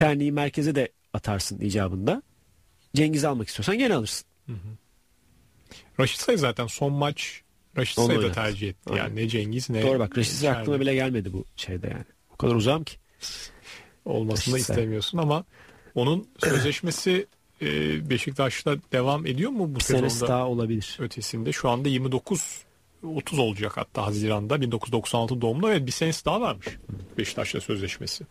Perni'yi merkeze de atarsın icabında. Cengiz'i almak istiyorsan gene alırsın. Raşit Say zaten son maç Raşit Say'ı da tercih etti. Aynen. Yani ne Cengiz ne... Doğru bak, Raşit Say aklıma bile gelmedi bu şeyde yani. O kadar uzağım ki. Olmasını istemiyorsun ama onun sözleşmesi Beşiktaş'ta devam ediyor mu bu sezonda? Senesi daha olabilir. Ötesinde şu anda 29-30 olacak hatta Haziran'da 1996 doğumlu ve bir senesi daha varmış Beşiktaş'la sözleşmesi.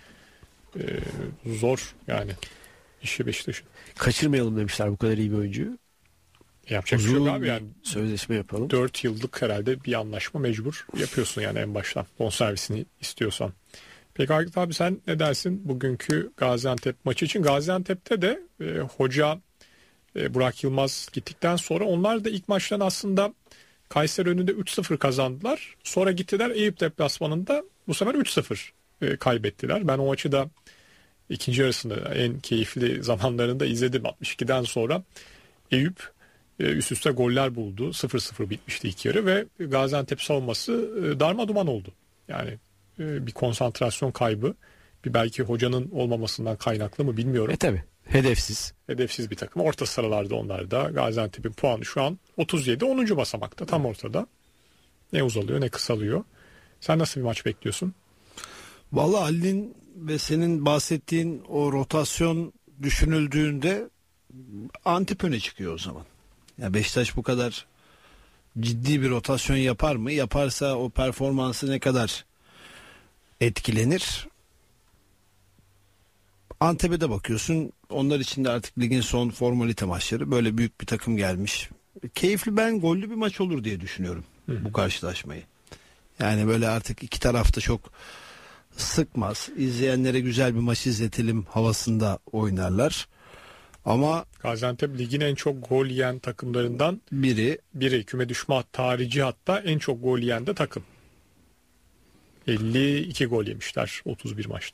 Zor yani işi Beşiktaş'ın. Kaçırmayalım demişler bu kadar iyi bir oyuncuyu. Yapacak bir şey yok abi yani. Sözleşme yapalım. 4 yıllık herhalde bir anlaşma mecbur yapıyorsun yani en baştan. Bonservisini istiyorsan. Peki Aykut abi sen ne dersin bugünkü Gaziantep maçı için? Gaziantep'te de hoca Burak Yılmaz gittikten sonra onlar da ilk maçtan aslında Kayseri önünde 3-0 kazandılar. Sonra gittiler Eyüp deplasmanında bu sefer 3-0 kaybettiler. Ben o maçı da ikinci yarısında en keyifli zamanlarında izledim. 62'den sonra Eyüp üst üste goller buldu. 0-0 bitmişti ilk yarı ve Gaziantep savunması darmaduman oldu. Yani bir konsantrasyon kaybı. Bir belki hocanın olmamasından kaynaklı mı bilmiyorum. Tabii. Hedefsiz. Hedefsiz bir takım. Orta sıralarda onlar da. Gaziantep'in puanı şu an 37. 10. basamakta. Tam ortada. Ne uzalıyor ne kısalıyor. Sen nasıl bir maç bekliyorsun? Vallahi Ali'nin ve senin bahsettiğin o rotasyon düşünüldüğünde Antep öne çıkıyor o zaman. Ya Beşiktaş bu kadar ciddi bir rotasyon yapar mı? Yaparsa o performansı ne kadar etkilenir? Antep'e de bakıyorsun. Onlar için de artık ligin son formalite maçları. Böyle büyük bir takım gelmiş. Keyifli, ben gollü bir maç olur diye düşünüyorum bu karşılaşmayı. Yani böyle artık iki tarafta çok sıkmaz. İzleyenlere güzel bir maç izletelim havasında oynarlar. Ama Gaziantep ligin en çok gol yiyen takımlarından biri. Küme düşme tarihi hatta en çok gol yiyen de takım. 52 gol yemişler 31 maçta.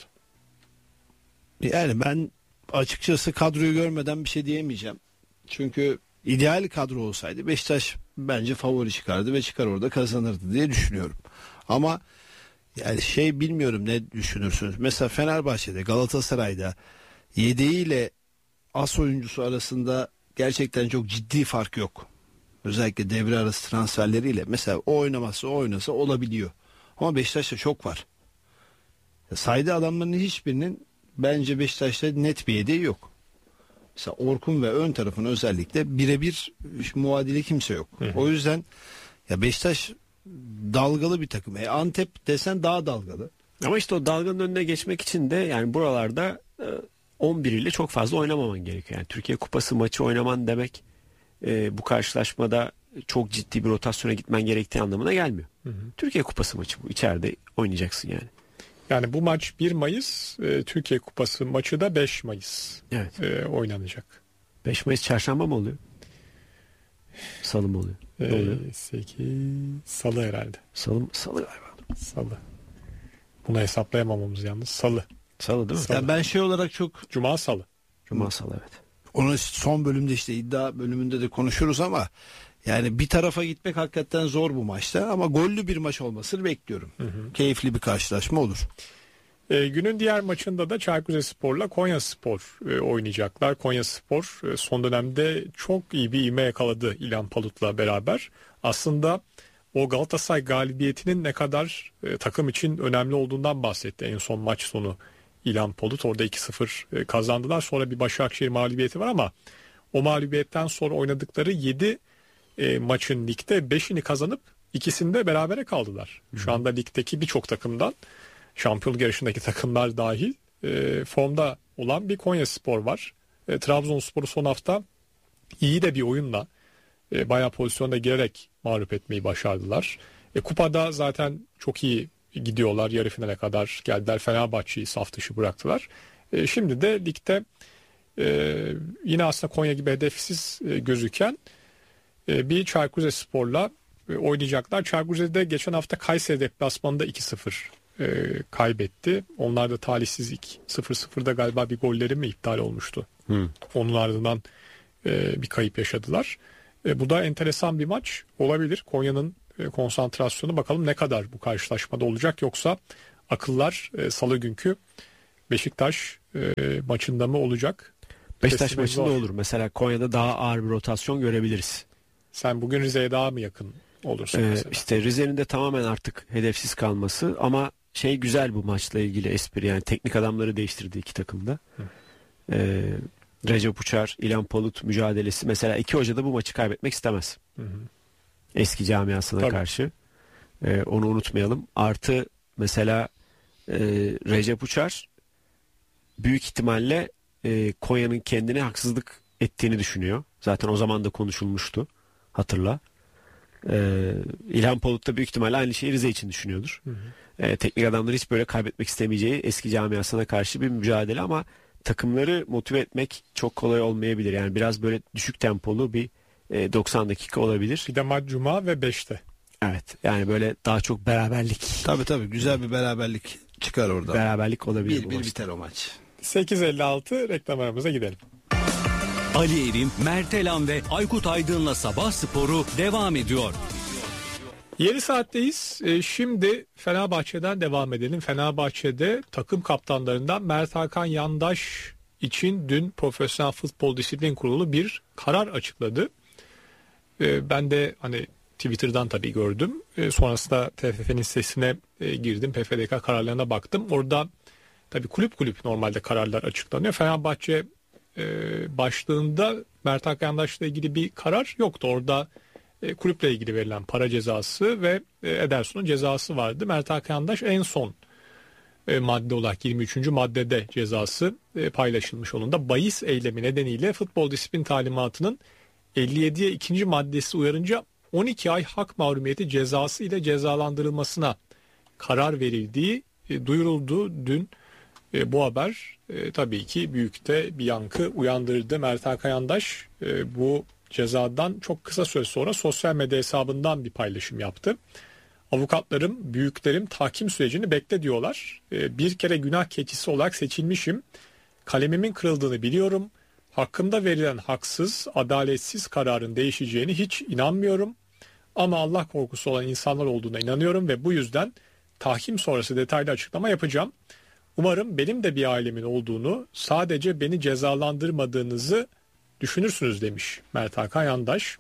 Yani ben açıkçası kadroyu görmeden bir şey diyemeyeceğim. Çünkü ideal kadro olsaydı Beşiktaş bence favori çıkardı ve çıkar orada kazanırdı diye düşünüyorum. Ama yani bilmiyorum ne düşünürsünüz. Mesela Fenerbahçe'de, Galatasaray'da yedeğiyle as oyuncusu arasında gerçekten çok ciddi fark yok. Özellikle devre arası transferleriyle. Mesela o oynamazsa o oynasa olabiliyor. Ama Beşiktaş'ta çok var. Saydığı adamların hiçbirinin bence Beşiktaş'ta net bir yedeği yok. Mesela Orkun ve ön tarafın özellikle birebir muadili kimse yok. O yüzden ya Beşiktaş dalgalı bir takım. Antep desen daha dalgalı. Ama işte o dalganın önüne geçmek için de yani buralarda 11 ile çok fazla oynamaman gerekiyor. Yani Türkiye Kupası maçı oynaman demek bu karşılaşmada çok ciddi bir rotasyona gitmen gerektiği anlamına gelmiyor. Türkiye Kupası maçı bu. İçeride oynayacaksın yani. Yani bu maç 1 Mayıs, Türkiye Kupası maçı da 5 Mayıs oynanacak. 5 Mayıs çarşamba mı oluyor? Salı mı oluyor? Ne oluyor? 8 Salı herhalde. Salı galiba. Salı. Bunu hesaplayamamamız yalnız. Salı. Salı değil mi? Yani ben olarak çok... Cuma Salı. Cuma Salı evet. Onu son bölümde iddia bölümünde de konuşuruz ama yani bir tarafa gitmek hakikaten zor bu maçta ama gollü bir maç olmasını bekliyorum. Keyifli bir karşılaşma olur. Günün diğer maçında da Çaykur Rizespor'la Konyaspor oynayacaklar. Konyaspor son dönemde çok iyi bir ivme yakaladı İlhan Palut'la beraber. Aslında o Galatasaray galibiyetinin ne kadar takım için önemli olduğundan bahsetti en son maç sonu İlhan Palut. Orada 2-0 kazandılar. Sonra bir Başakşehir mağlubiyeti var ama o mağlubiyetten sonra oynadıkları 7 maçın ligde 5'ini kazanıp ikisinde berabere kaldılar. Şu anda ligdeki birçok takımdan, şampiyonluk yarışındaki takımlar dahil formda olan bir Konyaspor var. Trabzonspor'u son hafta iyi de bir oyunla bayağı pozisyonda girerek mağlup etmeyi başardılar. Kupada zaten çok iyi gidiyorlar. Yarı finale kadar geldiler. Fenerbahçe'yi saf dışı bıraktılar. Şimdi de ligde yine aslında Konya gibi hedefsiz gözüken bir Çaykur Rizespor'la oynayacaklar. Çaykur Rizede geçen hafta Kayseri deplasmanında 2-0 kaybetti. Onlar da talihsizlik 0-0'da galiba bir golleri mi iptal olmuştu. Onun ardından bir kayıp yaşadılar. Bu da enteresan bir maç olabilir. Konya'nın konsantrasyonu bakalım ne kadar bu karşılaşmada olacak, yoksa akıllar salı günkü Beşiktaş maçında mı olacak? Beşiktaş Kesin maçında zor. olur. Mesela Konya'da daha ağır bir rotasyon görebiliriz. Sen bugün Rize'ye daha mı yakın olursun mesela? İşte Rize'nin de tamamen artık hedefsiz kalması ama şey güzel bu maçla ilgili espri, yani teknik adamları değiştirdi iki takımda. Recep Uçar, İlhan Palut mücadelesi, mesela iki hoca da bu maçı kaybetmek istemez. Hı hı. Eski camiasına Tabii. karşı. Onu unutmayalım. Artı mesela Recep Uçar büyük ihtimalle Konya'nın kendine haksızlık ettiğini düşünüyor. Zaten o zaman da konuşulmuştu. Hatırla. İlhan Palut da büyük ihtimalle aynı şeyi Rize için düşünüyordur. Hı Teknik adamları hiç böyle kaybetmek istemeyeceği eski camiasına karşı bir mücadele ama takımları motive etmek çok kolay olmayabilir. Yani biraz böyle düşük tempolu bir 90 dakika olabilir. Bir de maç Cuma ve 5'te. Evet. Yani böyle daha çok beraberlik Tabii güzel bir beraberlik çıkar orada. beraberlik olabilir bu 1-1 maçta. biter o maç. 8.56 reklam aramıza gidelim. Ali Erim, Mert Elan ve Aykut Aydın'la Sabah Sporu devam ediyor. Yeni saatteyiz. Şimdi Fenerbahçe'den devam edelim. Fenerbahçe'de takım kaptanlarından Mert Hakan Yandaş için dün Profesyonel Futbol Disiplin Kurulu bir karar açıkladı. Ben de hani Twitter'dan tabii gördüm. Sonrasında TFF'nin sitesine girdim. PFDK kararlarına baktım. Orada tabii kulüp normalde kararlar açıklanıyor. Fenerbahçe başlığında Mert Hakan Yandaş'la ilgili bir karar yoktu. Orada kulüple ilgili verilen para cezası ve Ederson'un cezası vardı. Mert Hakan Yandaş en son madde olarak 23. maddede cezası paylaşılmış olunda bahis eylemi nedeniyle futbol disiplin talimatının 57'ye 2. maddesi uyarınca 12 ay hak mahrumiyeti cezası ile cezalandırılmasına karar verildiği duyuruldu dün. Bu haber tabii ki büyük de bir yankı uyandırdı. Mert Hakan Yandaş bu cezadan çok kısa süre sonra sosyal medya hesabından bir paylaşım yaptı. Avukatlarım, büyüklerim tahkim sürecini bekle diyorlar. Bir kere günah keçisi olarak seçilmişim. Kalemimin kırıldığını biliyorum. Hakkımda verilen haksız, adaletsiz kararın değişeceğini hiç inanmıyorum. Ama Allah korkusu olan insanlar olduğuna inanıyorum ve bu yüzden tahkim sonrası detaylı açıklama yapacağım. Umarım benim de bir ailemin olduğunu, sadece beni cezalandırmadığınızı düşünürsünüz demiş Mert Hakan Yandaş.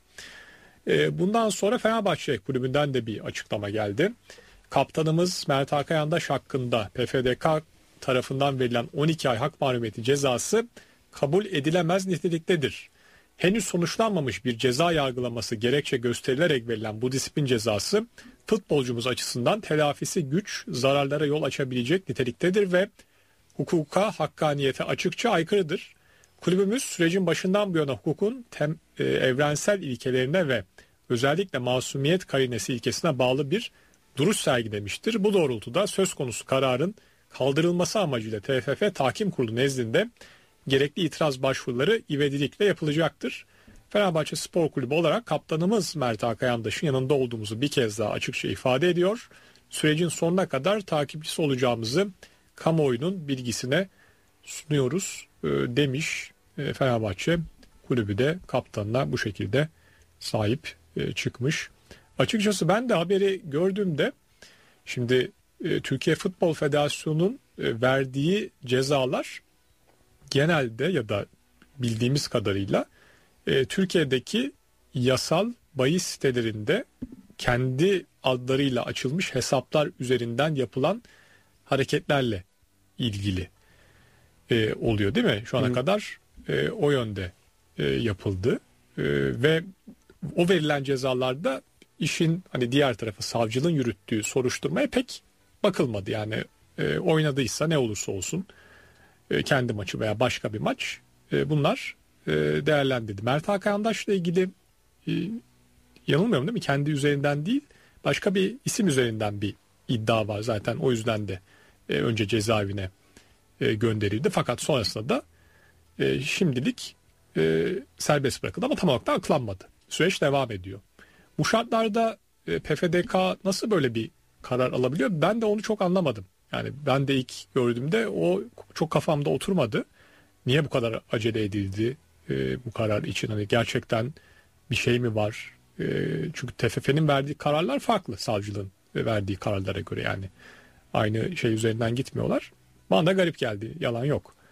Bundan sonra Fenerbahçe kulübünden de bir açıklama geldi. Kaptanımız Mert Hakan Yandaş hakkında PFDK tarafından verilen 12 ay hak mahrumiyeti cezası kabul edilemez niteliktedir. Henüz sonuçlanmamış bir ceza yargılaması gerekçe gösterilerek verilen bu disiplin cezası futbolcumuz açısından telafisi güç, zararlara yol açabilecek niteliktedir ve hukuka, hakkaniyete açıkça aykırıdır. Kulübümüz sürecin başından bu yana hukukun evrensel ilkelerine ve özellikle masumiyet karinesi ilkesine bağlı bir duruş sergilemiştir. Bu doğrultuda söz konusu kararın kaldırılması amacıyla TFF Tahkim Kurulu nezdinde gerekli itiraz başvuruları ivedilikle yapılacaktır. Fenerbahçe Spor Kulübü olarak kaptanımız Mert Hakan Yandaş'ın yanında olduğumuzu bir kez daha açıkça ifade ediyor. Sürecin sonuna kadar takipçisi olacağımızı kamuoyunun bilgisine sunuyoruz demiş. Fenerbahçe Kulübü de kaptanına bu şekilde sahip çıkmış. Açıkçası ben de haberi gördüğümde şimdi Türkiye Futbol Federasyonu'nun verdiği cezalar genelde ya da bildiğimiz kadarıyla Türkiye'deki yasal bahis sitelerinde kendi adlarıyla açılmış hesaplar üzerinden yapılan hareketlerle ilgili oluyor değil mi? Şu ana kadar o yönde yapıldı ve o verilen cezalarda işin hani diğer tarafı savcılığın yürüttüğü soruşturmaya pek bakılmadı. Yani oynadıysa ne olursa olsun kendi maçı veya başka bir maç bunlar değerlendirildi. Mert Hakan Yandaş'la ilgili yanılmıyorum değil mi? Kendi üzerinden değil başka bir isim üzerinden bir iddia var zaten, o yüzden de önce cezaevine gönderildi. Fakat sonrasında da şimdilik serbest bırakıldı ama tam olarak da aklanmadı. Süreç devam ediyor. Bu şartlarda PFDK nasıl böyle bir karar alabiliyor? Ben de onu çok anlamadım. Yani ben de ilk gördüğümde o çok kafamda oturmadı. Niye bu kadar acele edildi bu karar için? Hani gerçekten bir şey mi var? Çünkü TFF'nin verdiği kararlar farklı savcılığın verdiği kararlara göre, yani aynı şey üzerinden gitmiyorlar. Bana da garip geldi. Yalan yok.